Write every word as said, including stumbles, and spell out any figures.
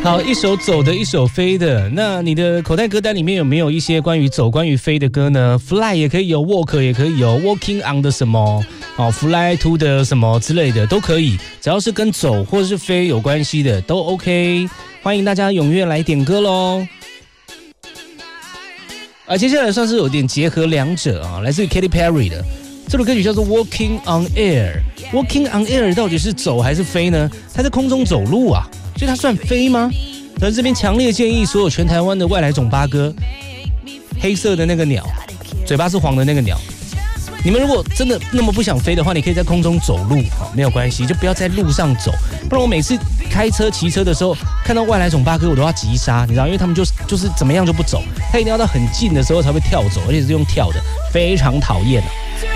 好，一首走的，一首飞的。那你的口袋歌单里面有没有一些关于走、关于飞的歌呢 ？Fly 也可以有 ，Walk 也可以有 ，Walking on 的什么，哦 ，Fly to 的什么之类的都可以，只要是跟走或者是飞有关系的都 OK。欢迎大家踊跃来点歌喽！啊，接下来算是有点结合两者啊，来自于 Katy Perry 的这首歌曲叫做 Walking on Air。Walking on Air 到底是走还是飞呢？它在空中走路啊。所以它算飞吗？在这边强烈建议所有全台湾的外来种八哥，黑色的那个鸟，嘴巴是黄的那个鸟，你们如果真的那么不想飞的话，你可以在空中走路，好，没有关系，就不要在路上走。不然我每次开车骑车的时候，看到外来种八哥，我都要急刹，你知道，因为他们就是就是怎么样就不走，他一定要到很近的时候才会跳走，而且是用跳的，非常讨厌啊。